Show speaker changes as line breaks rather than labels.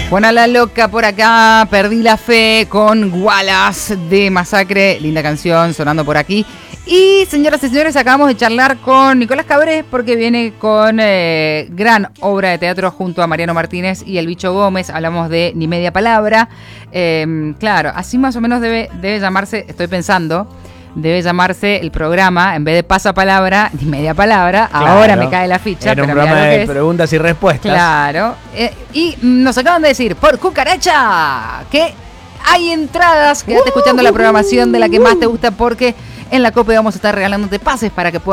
Bueno, la loca por acá, perdí la fe con Wallace de Masacre, linda canción sonando por aquí. Y señoras y señores, acabamos de charlar con Nicolás Cabrés porque viene con gran obra de teatro junto a Mariano Martínez y el Bicho Gómez. Hablamos de Ni Media Palabra. Claro, así más o menos debe llamarse, estoy pensando, debe llamarse el programa, en vez de Pasapalabra, Ni Media Palabra. Claro, ahora me cae la ficha.
Era un programa de preguntas y respuestas.
Claro. Y nos acaban de decir por Cucaracha que hay entradas. Quédate escuchando la programación de la que más te gusta porque en la COPE vamos a estar regalándote pases para que puedas